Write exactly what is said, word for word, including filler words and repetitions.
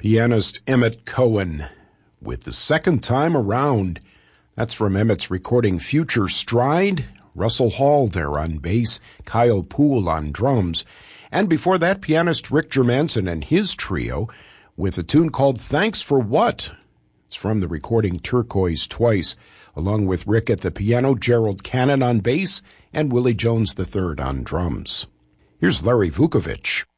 Pianist Emmett Cohen with The Second Time Around. That's from Emmett's recording Future Stride. Russell Hall there on bass, Kyle Poole on drums. And before that, pianist Rick Germanson and his trio with a tune called Thanks for What? It's from the recording Turquoise Twice, along with Rick at the piano, Gerald Cannon on bass, and Willie Jones the third on drums. Here's Larry Vukovich.